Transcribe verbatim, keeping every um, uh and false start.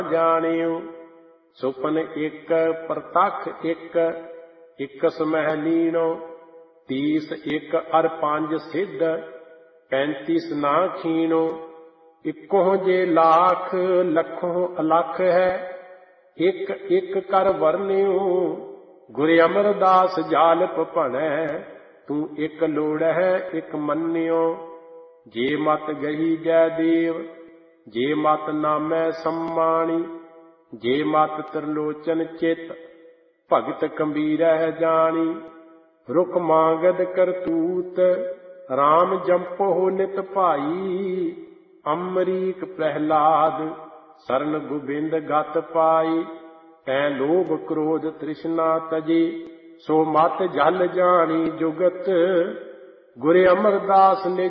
ਜਾਣਿਓ। ਸੁਪਨ ਇੱਕ ਪ੍ਰਤੱਖ ਇੱਕ, ਇਕਸ ਮਹਿ ਲੀਣੋ। ਤੀਸ ਇੱਕ ਅਰ ਪੰਜ ਸਿੱਧ, ਪੈਂਤੀਸ ਨਾ ਖੀਣੋ। ਇੱਕੋ ਜੇ ਲਾਖ ਲੱਖੋਂ ਅਲੱਖ ਹੈ, ਇੱਕ ਇੱਕ ਕਰ ਵਰਨਿਓ। ਗੁਰ ਅਮਰਦਾਸ ਜਾਲਪ ਭਣੈ, ਤੂੰ ਇੱਕ ਲੋੜਹਿ ਇੱਕ ਮੰਨਿਓ। ਜੇ ਮਤ ਗਹੀ ਜੈ ਦੇਵ, ਜੇ ਮਤ ਨਾਮੈ ਸੰਮਾਣੀ। ਜੇ ਮਤ ਤ੍ਰਿਲੋਚਨ ਚਿਤ, ਭਗਤ ਕਬੀਰਹਿ ਜਾਣੀ। ਰੁਕ ਮਾਂਗਦ ਕਰਤੂਤ, ਰਾਮ ਜੰਪੋ ਨਿਤ ਭਾਈ। ਅੰਮਰੀਕ ਪ੍ਰਹਿਲਾਦ, ਸਰਨ ਗੋਬਿੰਦ ਗਤ ਪਾਈ। ਤੈ ਲੋਭ ਕ੍ਰੋਧ ਤ੍ਰਿਸ਼ਨਾ ਤਜੇ, ਸੋ ਮਤ ਜਲ ਜਾਣੀ ਜੁਗਤ। ਗੁਰ ਅਮਰਦਾਸ ਨਿਜ